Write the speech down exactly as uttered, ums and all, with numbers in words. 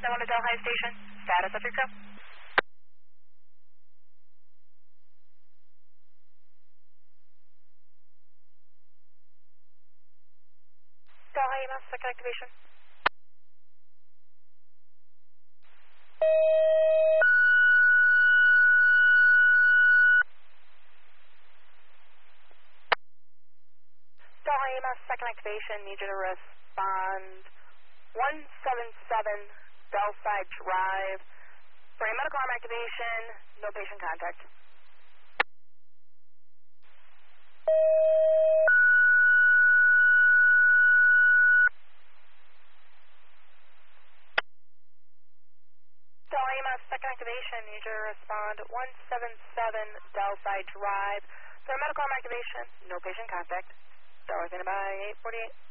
seven one to Delhi Station. Status of your trip. Delhi, mass second activation. Delhi, mass second activation. Need you to respond. one seven seven Delphi Drive. For a medical arm activation, no patient contact. Delhi, mass second activation. Need you to respond. one seven seven Delphi Drive. For a medical arm activation, no patient contact. Delhi, by eight forty-eight.